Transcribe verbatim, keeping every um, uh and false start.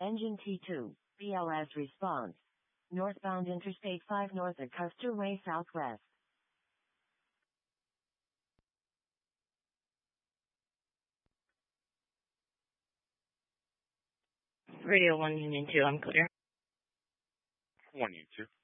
Engine T two, B L S response. Northbound Interstate five north at Custer Way southwest. Radio one Union two, I'm clear. one Union two.